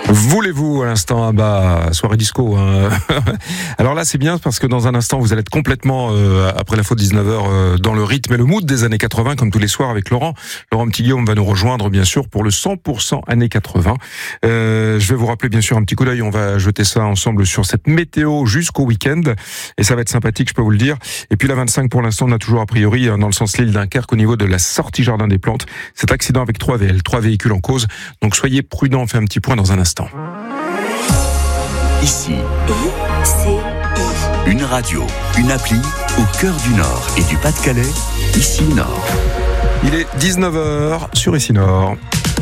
Voulez-vous à l'instant soirée disco Alors là c'est bien parce que dans un instant vous allez être complètement après l'info de 19h dans le rythme et le mood des années 80 comme tous les soirs avec Laurent Petit-Guillaume va nous rejoindre bien sûr pour le 100% années 80. Je vais vous rappeler bien sûr un petit coup d'œil, on va jeter ça ensemble sur cette météo jusqu'au week-end et ça va être sympathique, je peux vous le dire. Et puis la 25 pour l'instant on a toujours a priori dans le sens Lille-Dunkerque au niveau de la sortie Jardin des Plantes cet accident avec 3 véhicules en cause, donc soyez prudents, on fait un petit point dans un instant. Ici, une radio, une appli au cœur du Nord et du Pas-de-Calais, Ici Nord. Il est 19h sur Ici Nord.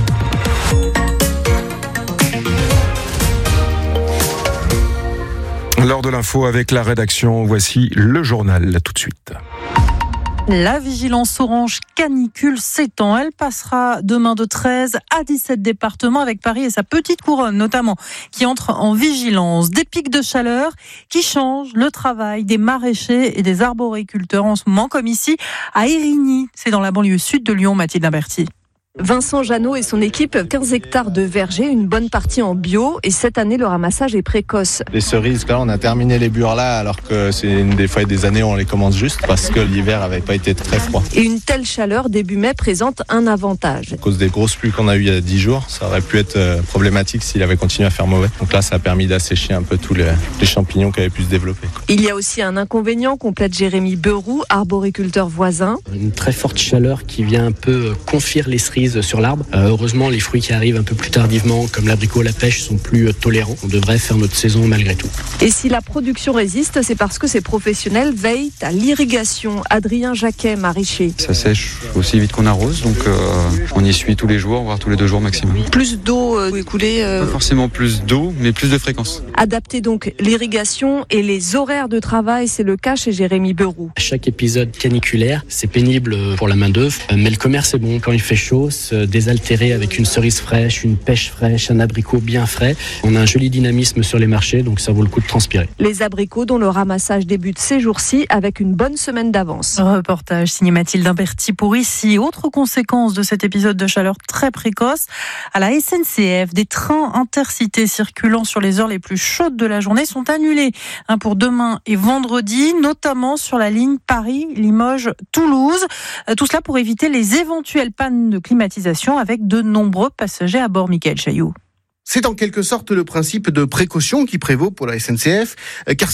L'heure de l'info avec la rédaction, voici le journal tout de suite. La vigilance orange canicule s'étend. Elle passera demain de 13 à 17 départements avec Paris et sa petite couronne notamment qui entre en vigilance. Des pics de chaleur qui changent le travail des maraîchers et des arboriculteurs en ce moment, comme ici à Érigny. C'est dans la banlieue sud de Lyon, Mathilde Imberti. Vincent Jeannot et son équipe, 15 hectares de verger, une bonne partie en bio et cette année le ramassage est précoce. Les cerises, là on a terminé les bures là alors que c'est des fois des années où on les commence juste parce que l'hiver avait pas été très froid. Et une telle chaleur début mai présente un avantage. À cause des grosses pluies qu'on a eues il y a 10 jours, ça aurait pu être problématique s'il avait continué à faire mauvais. Donc là ça a permis d'assécher un peu tous les champignons qui avaient pu se développer. Il y a aussi un inconvénient, complète Jérémy Beroux, arboriculteur voisin. Une très forte chaleur qui vient un peu confire les cerises sur l'arbre. Heureusement, les fruits qui arrivent un peu plus tardivement, comme l'abricot, la pêche, sont plus tolérants. On devrait faire notre saison malgré tout. Et si la production résiste, c'est parce que ces professionnels veillent à l'irrigation. Adrien Jacquet, maraîcher. Ça sèche aussi vite qu'on arrose, donc on y suit tous les jours, voire tous les 2 jours maximum. Plus d'eau écoulée Pas forcément plus d'eau, mais plus de fréquence. Adapter donc l'irrigation et les horaires de travail, c'est le cas chez Jérémy Beroux. À chaque épisode caniculaire, c'est pénible pour la main-d'œuvre, mais le commerce est bon. Quand il fait chaud, désaltéré avec une cerise fraîche, une pêche fraîche, un abricot bien frais. On a un joli dynamisme sur les marchés, donc ça vaut le coup de transpirer. Les abricots dont le ramassage débute ces jours-ci avec une bonne semaine d'avance. Reportage signé Mathilde Imberti pour Ici. Autre conséquence de cet épisode de chaleur très précoce, à la SNCF, des trains intercités circulant sur les heures les plus chaudes de la journée sont annulés pour demain et vendredi, notamment sur la ligne Paris-Limoges-Toulouse. Tout cela pour éviter les éventuelles pannes de climatisation avec de nombreux passagers à bord. Michael Chailloux. C'est en quelque sorte le principe de précaution qui prévaut pour la SNCF, car